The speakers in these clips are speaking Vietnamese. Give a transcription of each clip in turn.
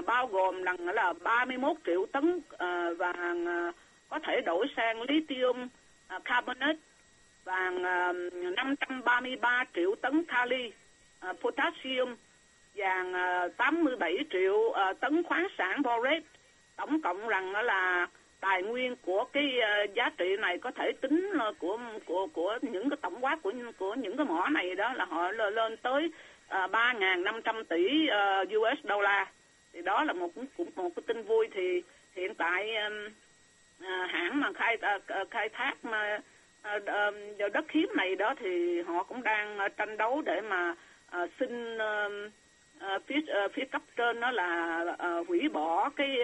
bao gồm rằng là 31 triệu tấn vàng có thể đổi sang lithium carbonate, vàng 533 triệu tấn kali, potassium, vàng 87 triệu tấn khoáng sản borate. Tổng cộng rằng là tài nguyên của cái giá trị này có thể tính của những cái tổng quát của những cái mỏ này đó là họ lên tới 3.500 tỷ US dollar. Thì đó là một cái tin vui. Thì hiện tại hãng mà khai thác mà đất hiếm này đó thì họ cũng đang tranh đấu để mà xin phía cấp trên đó là hủy bỏ cái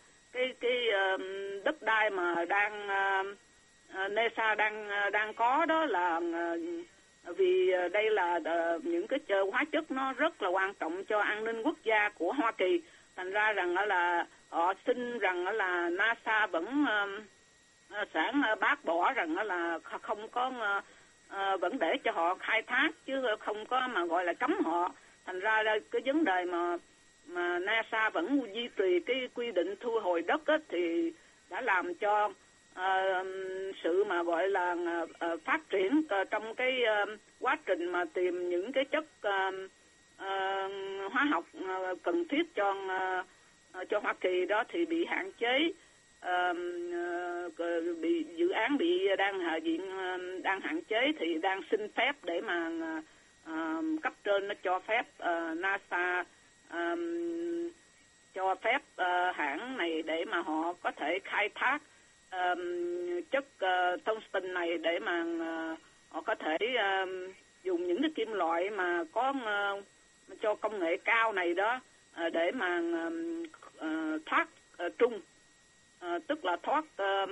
đất đai mà NESA đang có đó, là vì đây là những cái hóa chất nó rất là quan trọng cho an ninh quốc gia của Hoa Kỳ. Thành ra rằng là họ xin rằng là NASA vẫn sẽ bác bỏ rằng là không có vẫn để cho họ khai thác chứ không có mà gọi là cấm họ. Thành ra cái vấn đề mà NASA vẫn duy trì cái quy định thu hồi đất á, thì đã làm cho sự mà gọi là phát triển trong cái quá trình mà tìm những cái chất hóa học cần thiết cho Hoa Kỳ đó thì bị hạn chế. Bị dự án đang hạn chế thì đang xin phép để mà cấp trên nó cho phép NASA cho phép hãng này để mà họ có thể khai thác chất tungsten này để mà họ có thể dùng những cái kim loại mà có cho công nghệ cao này đó để mà thoát trung, tức là thoát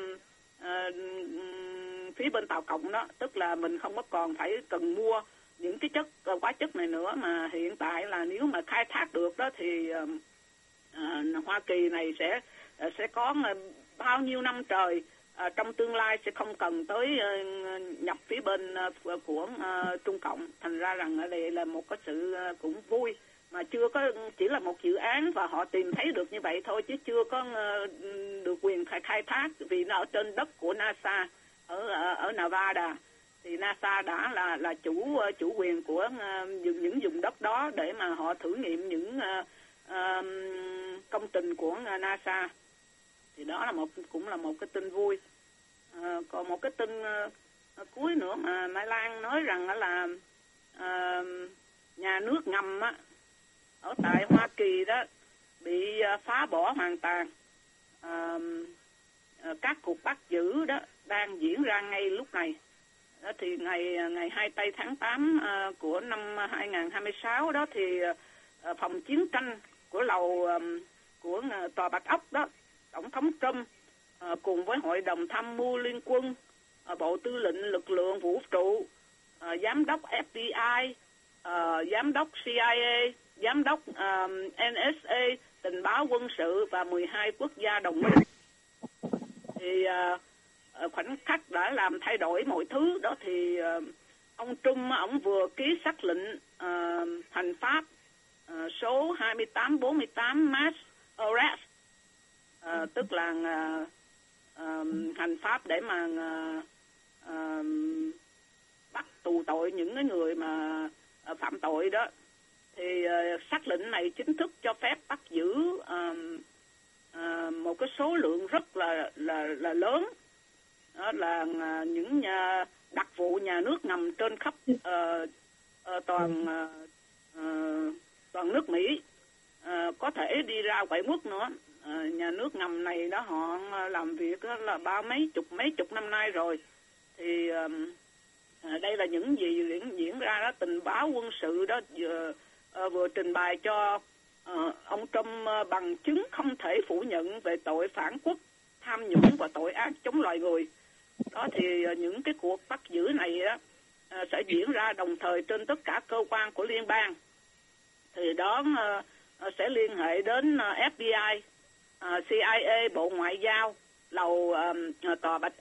phía bên Tàu Cộng đó, tức là mình không có còn phải cần mua những cái hóa chất này nữa, mà hiện tại là nếu mà khai thác được đó thì Hoa Kỳ này sẽ có bao nhiêu năm trời trong tương lai sẽ không cần tới nhập phía bên của Trung Cộng. Thành ra rằng đây là một cái sự cũng vui, mà chưa có, chỉ là một dự án và họ tìm thấy được như vậy thôi chứ chưa có được quyền khai thác, vì nó ở trên đất của NASA ở Nevada. Thì NASA đã là chủ quyền của những vùng đất đó để mà họ thử nghiệm những công trình của NASA. Thì đó là cũng là một cái tin vui. Còn một cái tin cuối nữa mà Mai Lan nói rằng là nhà nước ngầm á, ở tại Hoa Kỳ đó bị phá bỏ hoàn toàn. Các cuộc bắt giữ đó đang diễn ra ngay lúc này. Đó thì ngày 2 tháng 8 của năm 2026 đó thì phòng chiến tranh của lầu của tòa Bạch Ốc đó, Tổng thống Trump cùng với Hội đồng Tham mưu Liên quân, Bộ Tư lệnh Lực lượng Vũ trụ, Giám đốc FBI, Giám đốc CIA, Giám đốc NSA, tình báo quân sự và 12 quốc gia đồng minh thì khoảnh khắc đã làm thay đổi mọi thứ đó. Thì ông Trump ông vừa ký sắc lệnh hành pháp số 2848 mass arrest, tức là hành pháp để mà bắt tù tội những cái người mà phạm tội đó. Thì sắc lệnh này chính thức cho phép bắt giữ một cái số lượng rất là lớn, đó là những đặc vụ nhà nước ngầm trên khắp toàn nước Mỹ, có thể đi ra ngoại quốc nữa. Nhà nước ngầm này đó họ làm việc đó là mấy chục năm nay rồi. Thì đây là những gì diễn ra đó. Tình báo quân sự đó vừa trình bày cho ông Trump bằng chứng không thể phủ nhận về tội phản quốc, tham nhũng và tội ác chống loài người. Đó thì những cái cuộc bắt giữ này á, sẽ diễn ra đồng thời trên tất cả cơ quan của liên bang. Thì đó sẽ liên hệ đến FBI, CIA, Bộ Ngoại giao, lầu tòa Bạch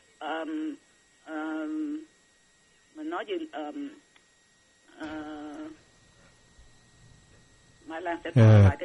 mình nói gì Mai Lan sẽ lại cái